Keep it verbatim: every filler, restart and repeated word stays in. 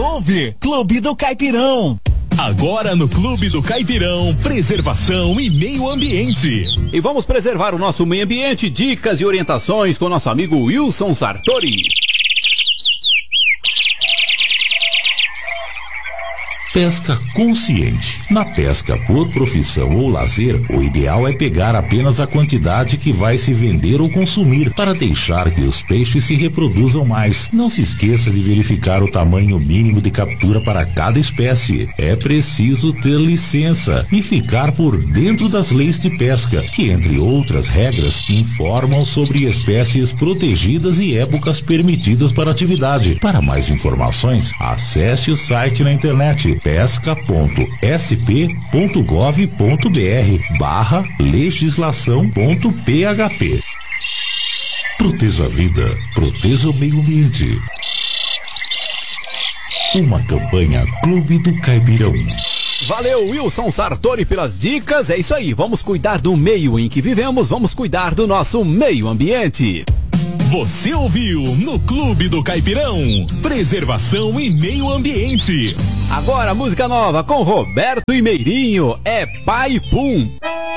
ouve Clube do Caipirão. Agora no Clube do Caipirão, preservação e meio ambiente. E vamos preservar o nosso meio ambiente, dicas e orientações com nosso amigo Wilson Sartori. Pesca consciente. Na pesca por profissão ou lazer, o ideal é pegar apenas a quantidade que vai se vender ou consumir, para deixar que os peixes se reproduzam mais. Não se esqueça de verificar o tamanho mínimo de captura para cada espécie. É preciso ter licença e ficar por dentro das leis de pesca, que, entre outras regras, informam sobre espécies protegidas e épocas permitidas para atividade. Para mais informações, acesse o site na internet pesca ponto s p ponto gov ponto b r barra legislação ponto p h p. Proteja a vida, proteja o meio ambiente. Uma campanha Clube do Caipirão. Valeu, Wilson Sartori, pelas dicas. É isso aí, vamos cuidar do meio em que vivemos, vamos cuidar do nosso meio ambiente. Você ouviu no Clube do Caipirão, preservação e meio ambiente. Agora música nova com Roberto e Meirinho, é Pai Pum.